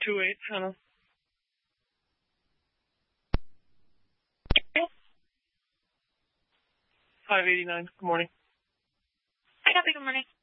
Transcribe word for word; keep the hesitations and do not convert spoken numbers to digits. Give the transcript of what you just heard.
two eight, Hannah. five eighty-nine. Good morning. Hi, Copy. Good morning.